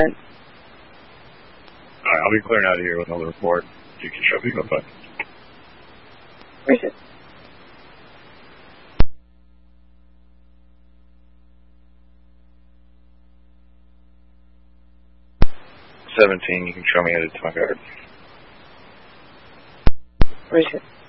10. Alright, I'll be clearing out of here with another report. You can show me go back. Where's it? $17, you can show me headed to my guard. Where's it?